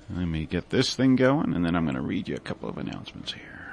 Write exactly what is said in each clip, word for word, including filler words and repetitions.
Let me get this thing going, and then I'm going to read you a couple of announcements here.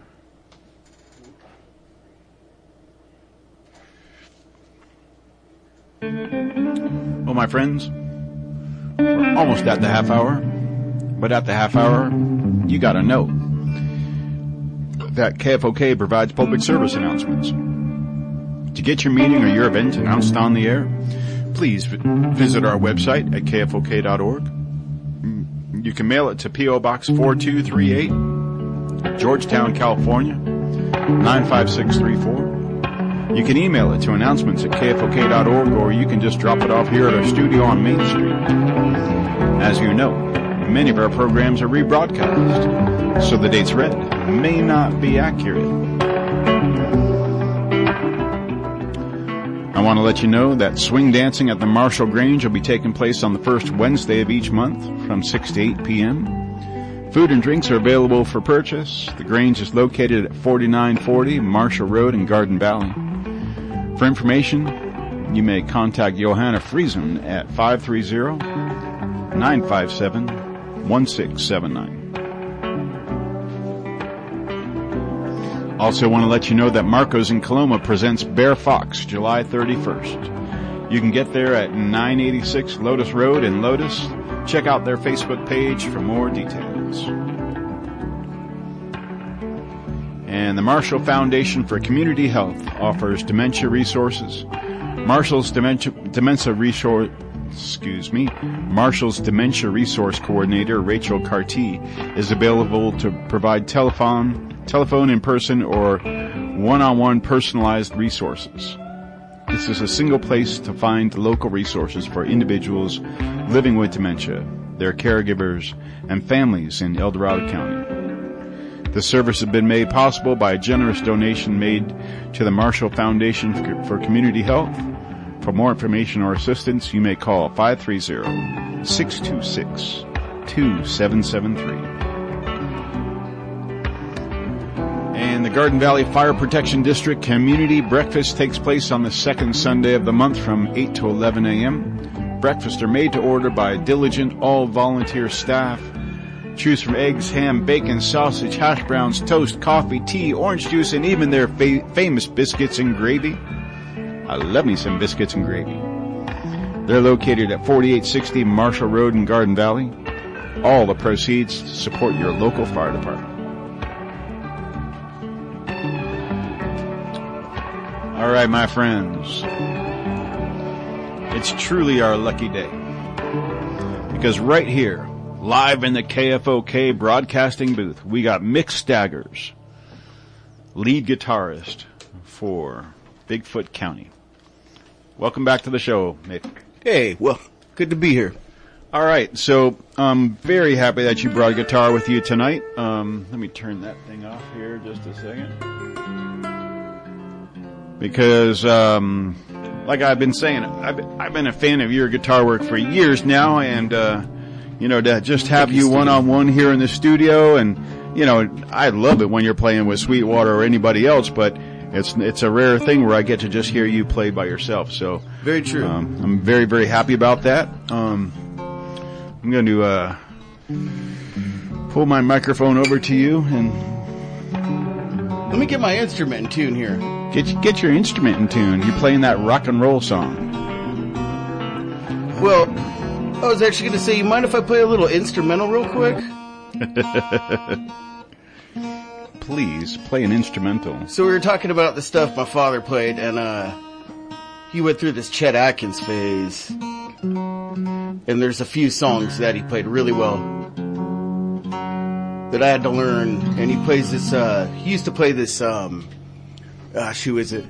Well, my friends, we're almost at the half hour, but at the half hour, you got to know that K F O K provides public service announcements. To get your meeting or your event announced on the air, please visit our website at K F O K dot org. You can mail it to P O Box four two three eight, Georgetown, California, nine five six three four. You can email it to announcements at K F O K dot org, or you can just drop it off here at our studio on Main Street. As you know, many of our programs are rebroadcast, so the dates read may not be accurate. I want to let you know that swing dancing at the Marshall Grange will be taking place on the first Wednesday of each month from six to eight p.m. Food and drinks are available for purchase. The Grange is located at forty-nine forty Marshall Road in Garden Valley. For information, you may contact Johanna Friesen at five three zero, nine five seven, one six seven nine. Also want to let you know that Marco's in Coloma presents Bear Fox July thirty-first. You can get there at nine eighty-six Lotus Road in Lotus. Check out their Facebook page for more details. And the Marshall Foundation for Community Health offers dementia resources. Marshall's dementia, dementia resource, excuse me, Marshall's Dementia Resource Coordinator, Rachel Carty, is available to provide telephone, telephone in person or one-on-one personalized resources. This is a single place to find local resources for individuals living with dementia, their caregivers, and families in El Dorado County. The service has been made possible by a generous donation made to the Marshall Foundation for Community Health. For more information or assistance, you may call five three zero, six two six, two seven seven three. And the Garden Valley Fire Protection District Community Breakfast takes place on the second Sunday of the month from eight to eleven a.m. Breakfasts are made to order by diligent, all-volunteer staff. Choose from eggs, ham, bacon, sausage, hash browns, toast, coffee, tea, orange juice, and even their fa- famous biscuits and gravy. I love me some biscuits and gravy. They're located at forty-eight sixty Marshall Road in Garden Valley. All the proceeds support your local fire department. All right, my friends. It's truly our lucky day. Because right here, live in the K F O K broadcasting booth, we got Mick Staggers, lead guitarist for Bigfoot County. Welcome back to the show, Mick. Hey, well, good to be here. All right, so I'm very happy that you brought a guitar with you tonight. Um, let me turn that thing off here just a second. Because, um, like I've been saying, I've been, I've been a fan of your guitar work for years now, and, uh, you know, to just have you one-on-one here in the studio, and, you know, I love it when you're playing with Sweetwater or anybody else, but it's it's a rare thing where I get to just hear you play by yourself. So very true. Um, I'm very, very happy about that. Um, I'm going to uh, pull my microphone over to you, and let me get my instrument in tune here. Get get your instrument in tune. You're playing that rock and roll song. Well, I was actually going to say, you mind if I play a little instrumental real quick? Please, play an instrumental. So we were talking about the stuff my father played, and uh, he went through this Chet Atkins phase. And there's a few songs that he played really well that I had to learn. And he plays this, uh, he used to play this, um, gosh, who is it?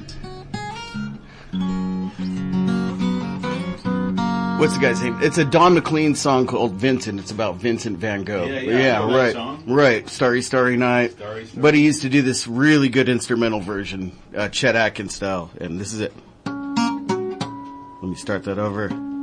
What's the guy's name? It's a Don McLean song called Vincent. It's about Vincent van Gogh. Yeah, yeah, yeah right. Song. Right. Starry, Starry Night. Starry, Starry. But he used to do this really good instrumental version, uh, Chet Atkins style. And this is it. Let me start that over.